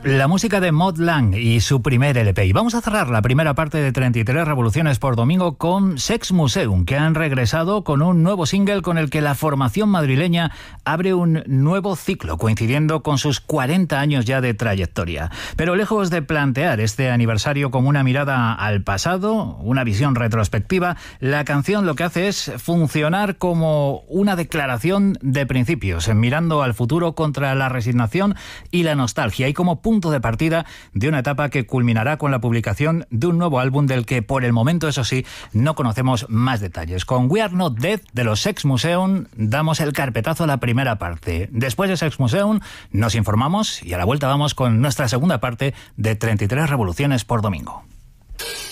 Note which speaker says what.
Speaker 1: La música de Mod Lang y su primer LP. Y vamos a cerrar la primera parte de 33 Revoluciones por Domingo con Sex Museum, que han regresado con un nuevo single con el que la formación madrileña abre un nuevo ciclo, coincidiendo con sus 40 años ya de trayectoria. Pero lejos de plantear este aniversario como una mirada al pasado, una visión retrospectiva, la canción lo que hace es funcionar como una declaración de principios, mirando al futuro contra la resignación y la nostalgia, y como punto de partida de una etapa que culminará con la publicación de un nuevo álbum del que por el momento, eso sí, no conocemos más detalles. Con We Are Not Dead de los Sex Museum damos el carpetazo a la primera parte. Después de Sex Museum nos informamos y a la vuelta vamos con nuestra segunda parte de 33 Revoluciones por Domingo.